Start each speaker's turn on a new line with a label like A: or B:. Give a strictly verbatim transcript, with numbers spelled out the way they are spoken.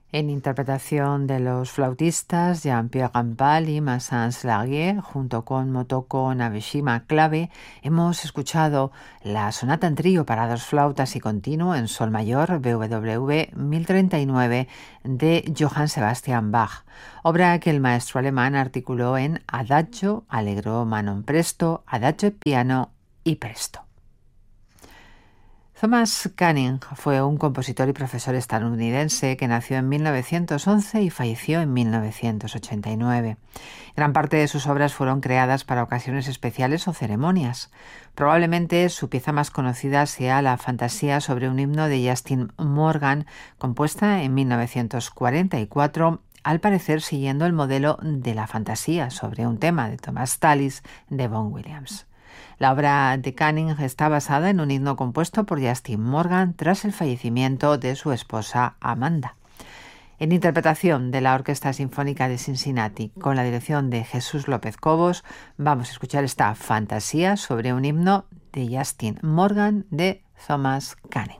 A: En interpretación de los flautistas Jean-Pierre Rampal y Maxence Laguier, junto con Motoko Nabeshima Clave, hemos escuchado la sonata en trío para dos flautas y continuo en sol mayor B W V mil treinta y nueve de Johann Sebastian Bach, obra que el maestro alemán articuló en adagio, allegro manon presto, adagio piano y presto. Thomas Canning fue un compositor y profesor estadounidense que nació en mil novecientos once y falleció en mil novecientos ochenta y nueve. Gran parte de sus obras fueron creadas para ocasiones especiales o ceremonias. Probablemente su pieza más conocida sea la fantasía sobre un himno de Justin Morgan, compuesta en mil novecientos cuarenta y cuatro, al parecer siguiendo el modelo de la fantasía sobre un tema de Thomas Tallis de Vaughan Williams. La obra de Canning está basada en un himno compuesto por Justin Morgan tras el fallecimiento de su esposa Amanda. En interpretación de la Orquesta Sinfónica de Cincinnati, con la dirección de Jesús López Cobos, vamos a escuchar esta fantasía sobre un himno de Justin Morgan de Thomas Canning.